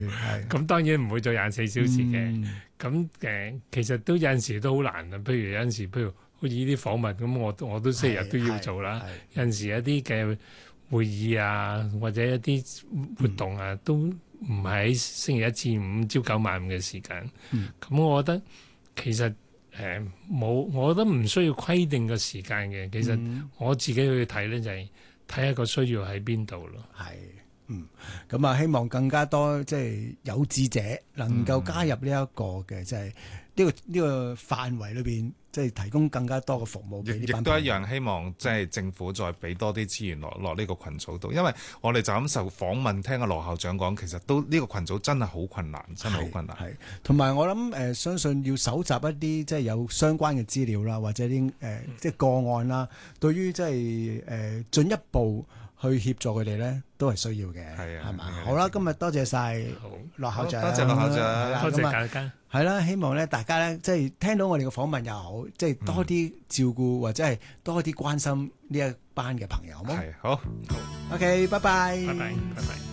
咁當然唔會做24小時嘅。咁其實都有陣時都好難啊。譬如有陣時，譬如好似呢啲訪問咁，我都星期日都要做啦。有陣時一啲嘅會議啊，或者一啲活動啊，都唔係喺星期一至五朝9晚5嘅時間。咁我覺得其實冇，我覺得唔需要規定個時間嘅。其實我自己去睇咧，就係睇下個需要喺邊度咯。 咁啊，希望更加多即係有志者能夠加入呢一個嘅即係呢個範圍裏邊，即係提供更加多嘅服務俾呢班朋友。 亦都一樣希望即係政府再俾多啲資源落呢個群組度，因為我哋就咁受訪問聽阿羅校長講，其實都呢個群組真係好困難，真係好困難。 係同埋我諗相信要搜集一啲即係有相關嘅資料啦，或者啲即係個案啦，對於即係進一步去協助佢哋咧，都係需要嘅，係嘛？好啦，今日多謝晒羅校長， 多謝羅校長， 多謝大家。 係啦，希望咧大家咧即係聽到我哋嘅訪問又好，即係多啲照顧或者係多啲關心呢一班嘅朋友，好冇？ 係好。 OK，拜拜。 拜拜。